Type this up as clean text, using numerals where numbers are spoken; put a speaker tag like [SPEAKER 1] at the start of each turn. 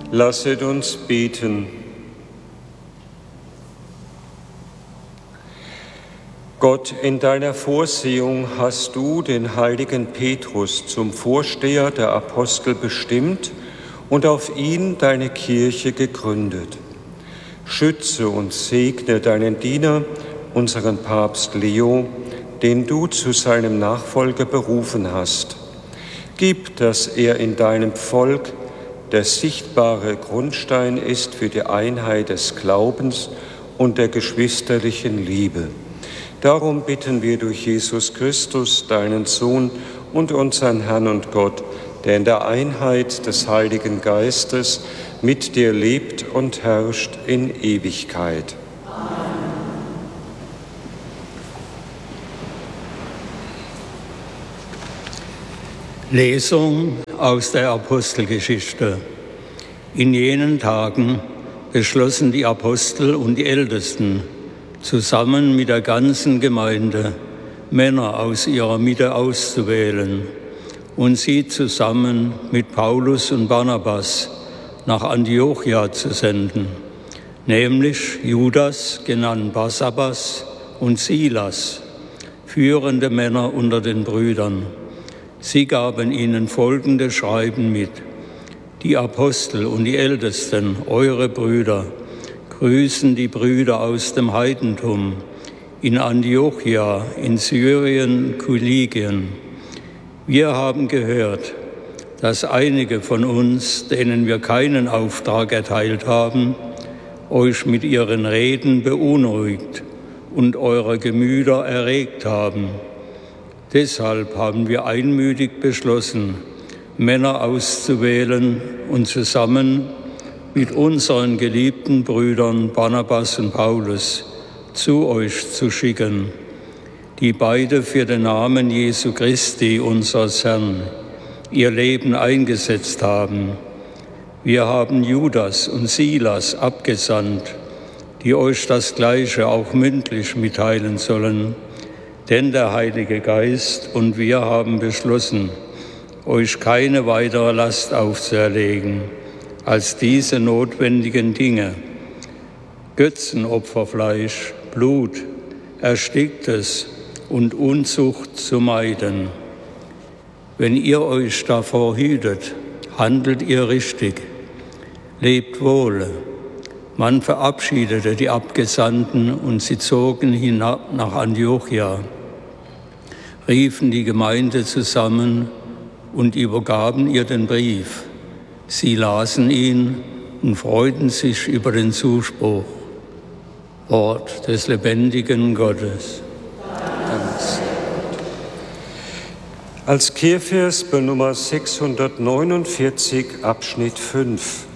[SPEAKER 1] Lasset uns beten. Gott, in deiner Vorsehung hast du den heiligen Petrus zum Vorsteher der Apostel bestimmt und auf ihn deine Kirche gegründet. Schütze und segne deinen Diener, unseren Papst Leo, den du zu seinem Nachfolger berufen hast. Gib, dass er in deinem Volk der sichtbare Grundstein ist für die Einheit des Glaubens und der geschwisterlichen Liebe. Darum bitten wir durch Jesus Christus, deinen Sohn und unseren Herrn und Gott, der in der Einheit des Heiligen Geistes mit dir lebt und herrscht in Ewigkeit.
[SPEAKER 2] Lesung aus der Apostelgeschichte. In jenen Tagen beschlossen die Apostel und die Ältesten zusammen mit der ganzen Gemeinde Männer aus ihrer Mitte auszuwählen und sie zusammen mit Paulus und Barnabas nach Antiochia zu senden, nämlich Judas, genannt Barsabas, und Silas, führende Männer unter den Brüdern. Sie gaben ihnen folgende Schreiben mit: Die Apostel und die Ältesten, eure Brüder, grüßen die Brüder aus dem Heidentum in Antiochia, in Syrien, Kilikien. Wir haben gehört, dass einige von uns, denen wir keinen Auftrag erteilt haben, euch mit ihren Reden beunruhigt und eure Gemüter erregt haben. Deshalb haben wir einmütig beschlossen, Männer auszuwählen und zusammen mit unseren geliebten Brüdern Barnabas und Paulus zu euch zu schicken, die beide für den Namen Jesu Christi, unseres Herrn, ihr Leben eingesetzt haben. Wir haben Judas und Silas abgesandt, die euch das Gleiche auch mündlich mitteilen sollen. Denn der Heilige Geist und wir haben beschlossen, euch keine weitere Last aufzuerlegen als diese notwendigen Dinge: Götzenopferfleisch, Blut, Ersticktes und Unzucht zu meiden. Wenn ihr euch davor hütet, handelt ihr richtig. Lebt wohl. Man verabschiedete die Abgesandten und sie zogen hinab nach Antiochia, riefen die Gemeinde zusammen und übergaben ihr den Brief. Sie lasen ihn und freuten sich über den Zuspruch. Wort des lebendigen Gottes.
[SPEAKER 1] Als Kehrvers bei Nummer 649, Abschnitt 5.